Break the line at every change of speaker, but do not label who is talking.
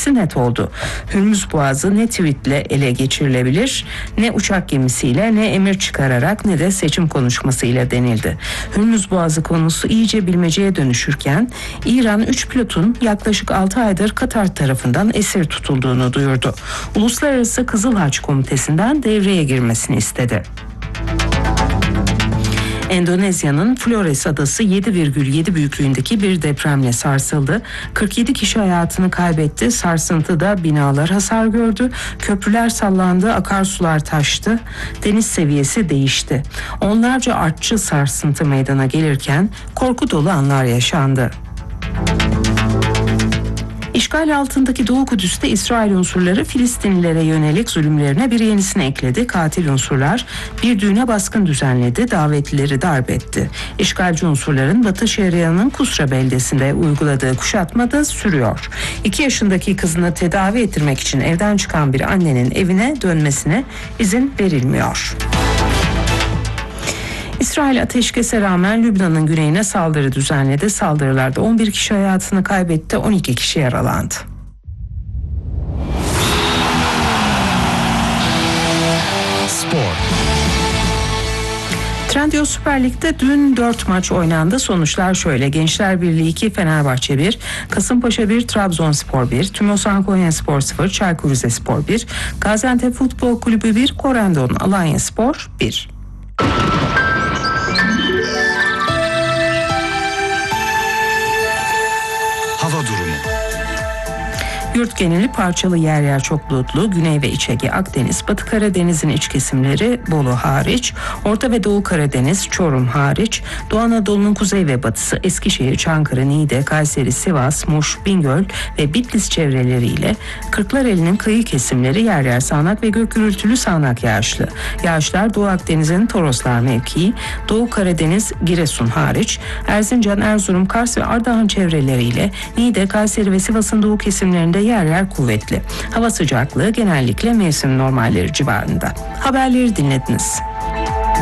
görüşmesi net oldu. Hürmüz Boğazı ne tweetle ele geçirilebilir, ne uçak gemisiyle, ne emir çıkararak, ne de seçim konuşmasıyla denildi. Hürmüz Boğazı konusu iyice bilmeceye dönüşürken İran 3 pilotun yaklaşık 6 aydır Katar tarafından esir tutulduğunu duyurdu. Uluslararası Kızıl Haç Komitesi'nden devreye girmesini istedi. Endonezya'nın Flores adası 7,7 büyüklüğündeki bir depremle sarsıldı. 47 kişi hayatını kaybetti. Sarsıntıda binalar hasar gördü. Köprüler sallandı, akarsular taştı. Deniz seviyesi değişti. Onlarca artçı sarsıntı meydana gelirken korku dolu anlar yaşandı. İşgal altındaki Doğu Kudüs'te İsrail unsurları Filistinlilere yönelik zulümlerine bir yenisini ekledi. Katil unsurlar bir düğüne baskın düzenledi, davetlileri darp etti. İşgalci unsurların Batı Şeria'nın Kusra beldesinde uyguladığı kuşatma da sürüyor. 2 yaşındaki kızını tedavi ettirmek için evden çıkan bir annenin evine dönmesine izin verilmiyor. İsrail ateşkese rağmen Lübnan'ın güneyine saldırı düzenledi. Saldırılarda 11 kişi hayatını kaybetti, 12 kişi yaralandı.
Spor.
Trendyol Süper Lig'de dün 4 maç oynandı. Sonuçlar şöyle: Gençler Birliği 2, Fenerbahçe 1, Kasımpaşa 1, Trabzonspor 1, Tümosan Konyaspor 0, Çaykur Rizespor 1, Gaziantep Futbol Kulübü 1, Korendon Alanyaspor 1.
Hava durumu.
Yurt geneli parçalı yer yer çok bulutlu. Güney ve İç Ege, Akdeniz, Batı Karadeniz'in iç kesimleri Bolu hariç, Orta ve Doğu Karadeniz, Çorum hariç, Doğu Anadolu'nun kuzey ve batısı, Eskişehir, Çankırı, Niğde, Kayseri, Sivas, Muş, Bingöl ve Bitlis çevreleriyle Kırklareli'nin kıyı kesimleri yer yer sağanak ve gök gürültülü sağanak yağışlı. Yağışlar Doğu Akdeniz'in Toroslar mevkii, Doğu Karadeniz, Giresun hariç, Erzincan, Erzurum, Kars ve Ardahan çevreleriyle Niğde, Kayseri ve Sivas'ın doğu kesimlerinde yer yer kuvvetli. Hava sıcaklığı genellikle mevsim normalleri civarında. Haberleri dinlediniz.